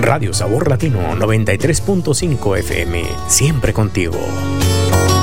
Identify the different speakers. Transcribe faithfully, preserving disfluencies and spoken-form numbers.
Speaker 1: Radio Sabor Latino noventa y tres punto cinco F M, siempre contigo.